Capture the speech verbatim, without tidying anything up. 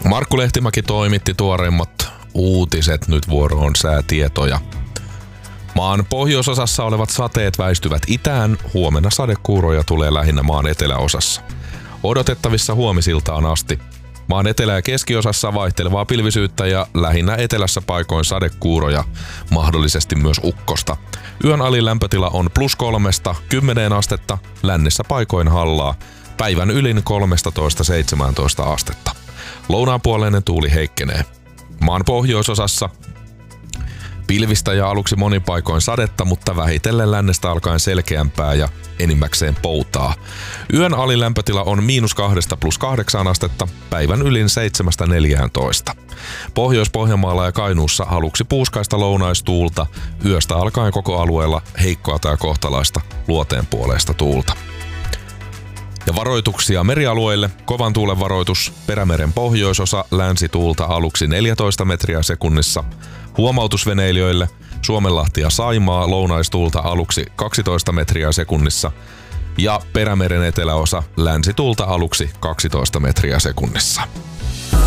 Markku Lehtimäki toimitti tuoreimmat uutiset, nyt vuoroon säätietoja. Maan pohjoisosassa olevat sateet väistyvät itään, huomenna sadekuuroja tulee lähinnä maan eteläosassa. Odotettavissa huomisiltaan asti. Maan etelä- ja keskiosassa vaihtelevaa pilvisyyttä ja lähinnä etelässä paikoin sadekuuroja, mahdollisesti myös ukkosta. Yön alilämpötila on plus kolmesta kymmeneen astetta, lännessä paikoin hallaa, päivän ylin kolmetoista seitsemäntoista astetta. Lounaanpuoleinen tuuli heikkenee. Maan pohjoisosassa pilvistä ja aluksi monin paikoin sadetta, mutta vähitellen lännestä alkaen selkeämpää ja enimmäkseen poutaa. Yön alilämpötila on miinus kahdesta plus kahdeksaan astetta, päivän ylin seitsemästä neljääntoista. Pohjois-Pohjanmaalla ja Kainuussa aluksi puuskaista lounaistuulta, yöstä alkaen koko alueella heikkoa tai kohtalaista luoteenpuoleista tuulta. Ja varoituksia merialueille. Kovan tuulen varoitus Perämeren pohjoisosa, länsituulta aluksi neljätoista metriä sekunnissa. Huomautus veneilijöille Suomenlahti ja Saimaa, lounaistuulta aluksi kaksitoista metriä sekunnissa. Ja Perämeren eteläosa, länsituulta aluksi kaksitoista metriä sekunnissa.